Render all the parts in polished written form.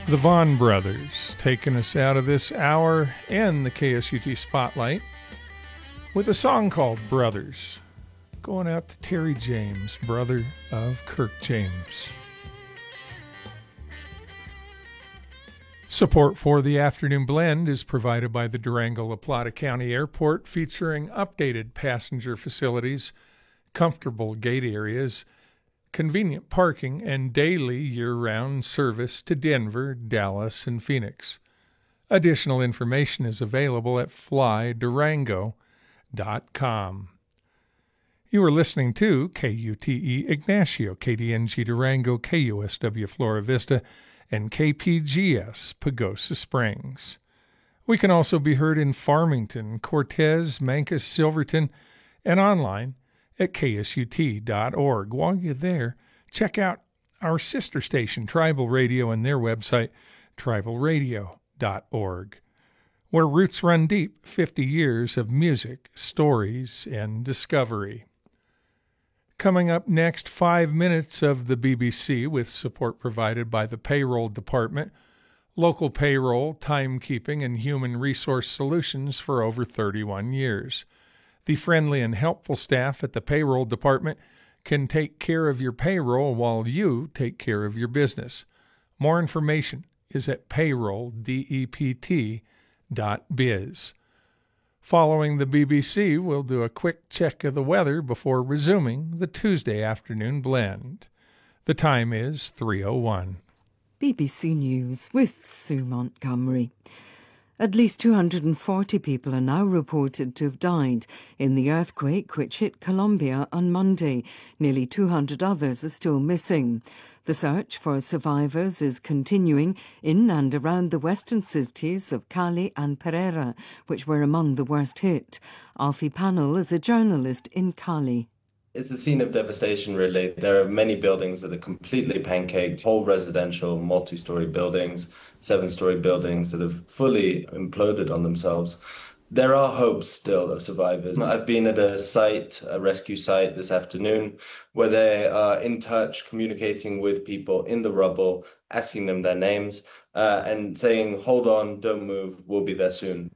The Vaughn Brothers taking us out of this hour and the KSUT Spotlight with a song called Brothers, going out to Terry James, brother of Kirk James. Support for the Afternoon Blend is provided by the Durango-La Plata County Airport, featuring updated passenger facilities, comfortable gate areas, convenient parking, and daily year-round service to Denver, Dallas, and Phoenix. Additional information is available at flydurango.com. You are listening to KUTE Ignacio, KDNG Durango, KUSW Flora Vista, and KPGS Pagosa Springs. We can also be heard in Farmington, Cortez, Mancos, Silverton, and online at ksut.org. While you're there, check out our sister station, Tribal Radio, and their website, tribalradio.org, where roots run deep, 50 years of music, stories, and discovery. Coming up next, 5 minutes of the BBC with support provided by the Payroll Department, local payroll, timekeeping, and human resource solutions for over 31 years. The friendly and helpful staff at the Payroll Department can take care of your payroll while you take care of your business. More information is at payrolldept.biz. Following the BBC, we'll do a quick check of the weather before resuming the Tuesday afternoon blend. The time is 3:01. BBC News with Sue Montgomery. At least 240 people are now reported to have died in the earthquake which hit Colombia on Monday. Nearly 200 others are still missing. The search for survivors is continuing in and around the western cities of Cali and Pereira, which were among the worst hit. Alfie Pannell is a journalist in Cali. It's a scene of devastation, really. There are many buildings that are completely pancaked, whole residential, multi-story buildings, 7-story buildings that have fully imploded on themselves. There are hopes still of survivors. I've been at a rescue site this afternoon, where they are in touch, communicating with people in the rubble, asking them their names, and saying, hold on, don't move, we'll be there soon.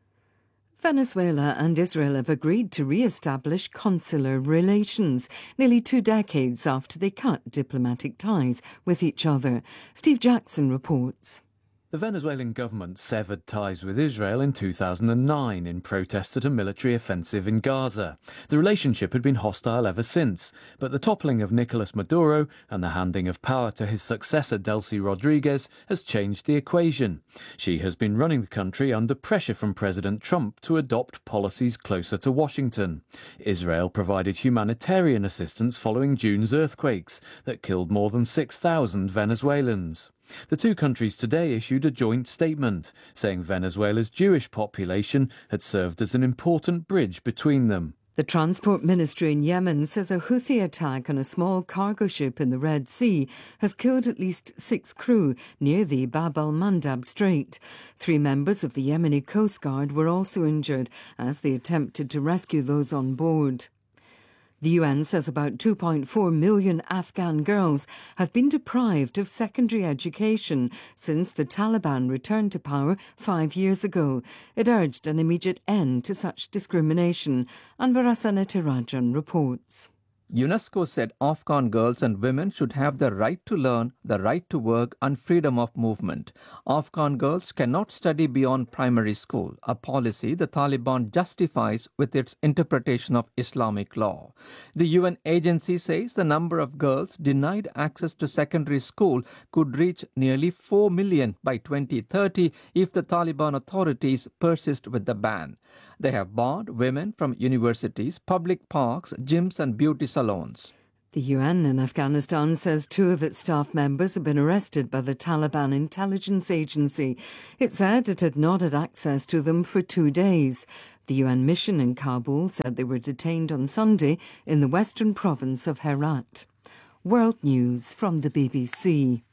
Venezuela and Israel have agreed to re-establish consular relations, nearly 2 decades after they cut diplomatic ties with each other. Steve Jackson reports. The Venezuelan government severed ties with Israel in 2009 in protest at a military offensive in Gaza. The relationship had been hostile ever since, but the toppling of Nicolas Maduro and the handing of power to his successor Delcy Rodriguez has changed the equation. She has been running the country under pressure from President Trump to adopt policies closer to Washington. Israel provided humanitarian assistance following June's earthquakes that killed more than 6,000 Venezuelans. The two countries today issued a joint statement saying Venezuela's Jewish population had served as an important bridge between them. The Transport Ministry in Yemen says a Houthi attack on a small cargo ship in the Red Sea has killed at least 6 crew near the Bab al-Mandab Strait. 3 members of the Yemeni Coast Guard were also injured as they attempted to rescue those on board. The UN says about 2.4 million Afghan girls have been deprived of secondary education since the Taliban returned to power 5 years ago. It urged an immediate end to such discrimination. Anwar Hasanetirajan reports. UNESCO said Afghan girls and women should have the right to learn, the right to work and freedom of movement. Afghan girls cannot study beyond primary school, a policy the Taliban justifies with its interpretation of Islamic law. The UN agency says the number of girls denied access to secondary school could reach nearly 4 million by 2030 if the Taliban authorities persist with the ban. They have barred women from universities, public parks, gyms and beauty salons. The UN in Afghanistan says 2 of its staff members have been arrested by the Taliban intelligence agency. It said it had not had access to them for 2 days. The UN mission in Kabul said they were detained on Sunday in the western province of Herat. World News from the BBC.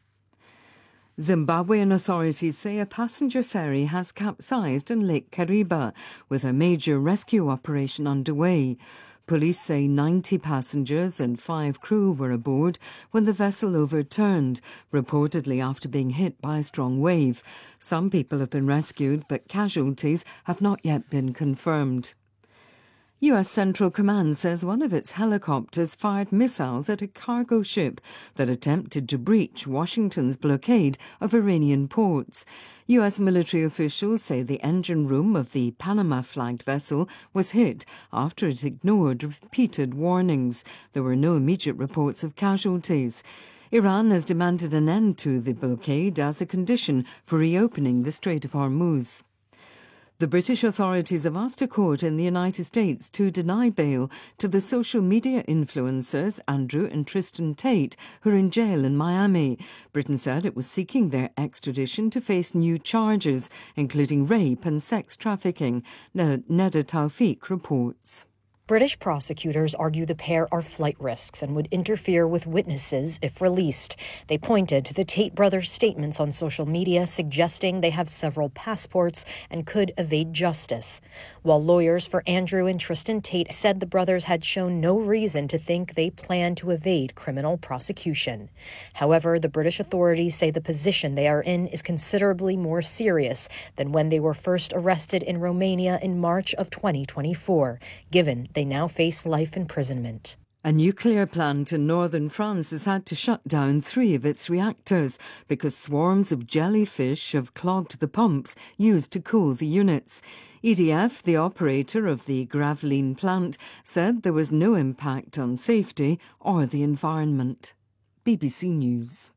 Zimbabwean authorities say a passenger ferry has capsized in Lake Kariba, with a major rescue operation underway. Police say 90 passengers and 5 crew were aboard when the vessel overturned, reportedly after being hit by a strong wave. Some people have been rescued, but casualties have not yet been confirmed. U.S. Central Command says one of its helicopters fired missiles at a cargo ship that attempted to breach Washington's blockade of Iranian ports. U.S. military officials say the engine room of the Panama-flagged vessel was hit after it ignored repeated warnings. There were no immediate reports of casualties. Iran has demanded an end to the blockade as a condition for reopening the Strait of Hormuz. The British authorities have asked a court in the United States to deny bail to the social media influencers Andrew and Tristan Tate, who are in jail in Miami. Britain said it was seeking their extradition to face new charges, including rape and sex trafficking. Neda Tawfiq reports. British prosecutors argue the pair are flight risks and would interfere with witnesses if released. They pointed to the Tate brothers' statements on social media suggesting they have several passports and could evade justice. While lawyers for Andrew and Tristan Tate said the brothers had shown no reason to think they plan to evade criminal prosecution. However, the British authorities say the position they are in is considerably more serious than when they were first arrested in Romania in March of 2024, given they now face life imprisonment. A nuclear plant in northern France has had to shut down 3 of its reactors because swarms of jellyfish have clogged the pumps used to cool the units. EDF, the operator of the Gravelines plant, said there was no impact on safety or the environment. BBC News.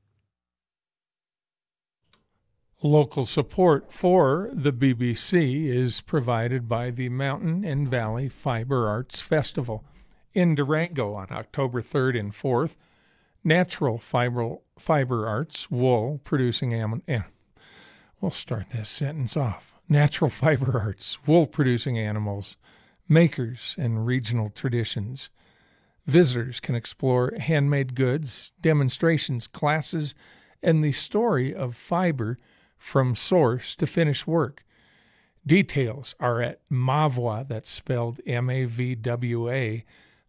Local support for the BBC is provided by the Mountain and Valley Fiber Arts Festival in Durango on October 3rd and 4th. Natural fiber arts, wool producing we'll start this sentence off. Natural fiber arts, wool producing animals, makers, and regional traditions. Visitors can explore handmade goods, demonstrations, classes, and the story of fiber from source to finished work. Details are at Mavwa, that's spelled M-A-V-W-A,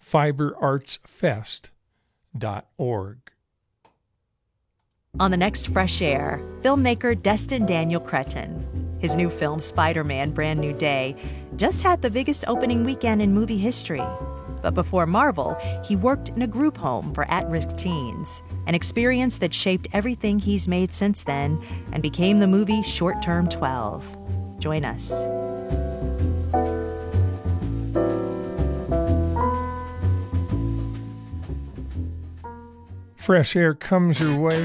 fiberartsfest.org. On the next Fresh Air, filmmaker Destin Daniel Cretton. His new film, Spider-Man: Brand New Day, just had the biggest opening weekend in movie history. But before Marvel, he worked in a group home for at-risk teens, an experience that shaped everything he's made since then and became the movie Short Term 12. Join us. Fresh Air comes your way.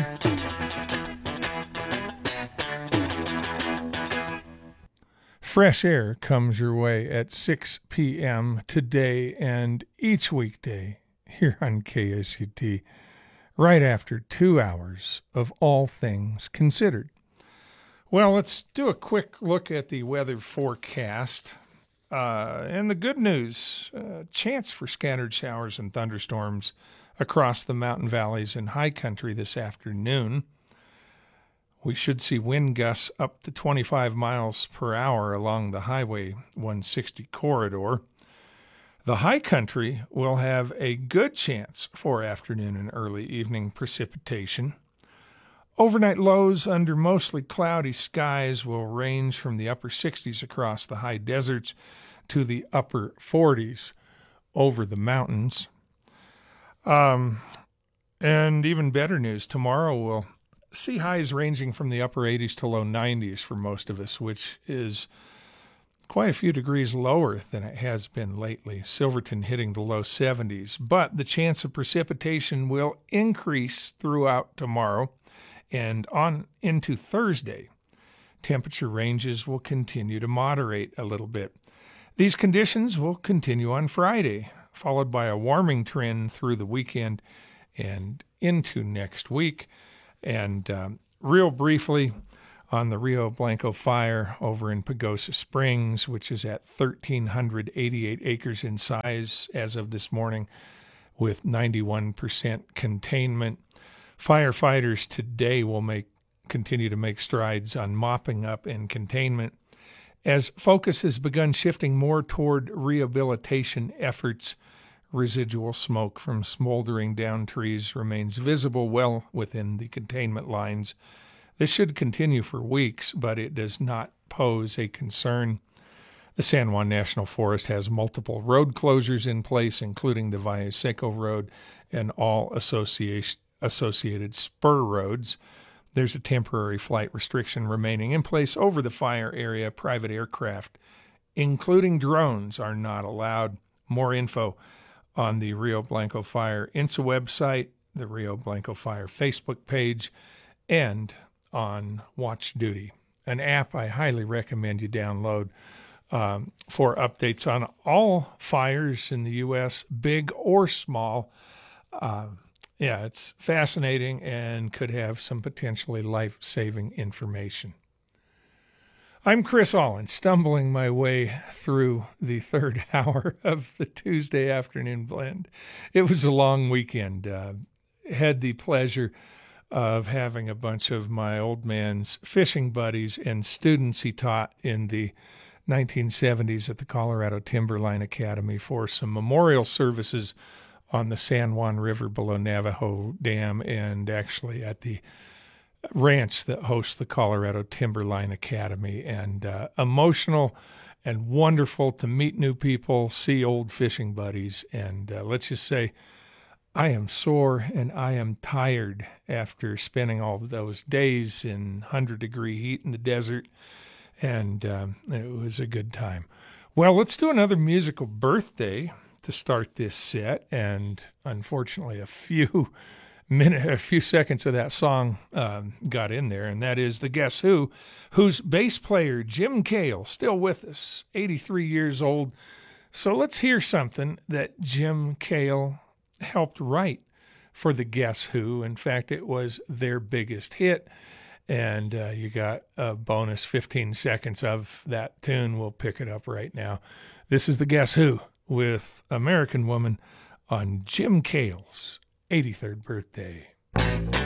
Fresh Air comes your way at 6 p.m. today and each weekday here on KSUT, right after 2 hours of All Things Considered. Well, let's do a quick look at the weather forecast. And the good news, chance for scattered showers and thunderstorms across the mountain valleys and high country this afternoon. We should see wind gusts up to 25 miles per hour along the Highway 160 corridor. The high country will have a good chance for afternoon and early evening precipitation. Overnight lows under mostly cloudy skies will range from the upper 60s across the high deserts to the upper 40s over the mountains. And even better news, tomorrow we'll see highs ranging from the upper 80s to low 90s for most of us, which is quite a few degrees lower than it has been lately. Silverton hitting the low 70s. But the chance of precipitation will increase throughout tomorrow and on into Thursday. Temperature ranges will continue to moderate a little bit. These conditions will continue on Friday, followed by a warming trend through the weekend and into next week. And real briefly on the Rio Blanco fire over in Pagosa Springs, which is at 1,388 acres in size as of this morning with 91% containment. Firefighters today will continue to make strides on mopping up and containment as focus has begun shifting more toward rehabilitation efforts Residual smoke from smoldering down trees remains visible well within the containment lines. This should continue for weeks, but it does not pose a concern. The San Juan National Forest has multiple road closures in place, including the Valle Seco Road and all associated spur roads. There's a temporary flight restriction remaining in place over the fire area. Private aircraft, including drones, are not allowed. More info on the Rio Blanco Fire INSA website, the Rio Blanco Fire Facebook page, and on Watch Duty, an app I highly recommend you download for updates on all fires in the U.S., big or small. It's fascinating and could have some potentially life-saving information. I'm Chris Allen, stumbling my way through the third hour of the Tuesday afternoon blend. It was a long weekend. Had the pleasure of having a bunch of my old man's fishing buddies and students he taught in the 1970s at the Colorado Timberline Academy for some memorial services on the San Juan River below Navajo Dam, and actually at the ranch that hosts the Colorado Timberline Academy. And emotional and wonderful to meet new people, see old fishing buddies, and let's just say I am sore and I am tired after spending all of those days in 100-degree heat in the desert, and it was a good time. Well, let's do another musical birthday to start this set, and unfortunately a few seconds of that song got in there, and that is the Guess Who, whose bass player Jim Cale, still with us, 83 years old. So let's hear something that Jim Cale helped write for the Guess Who. In fact, it was their biggest hit, and you got a bonus 15 seconds of that tune. We'll pick it up right now. This is the Guess Who with American Woman on Jim Cale's 83rd birthday.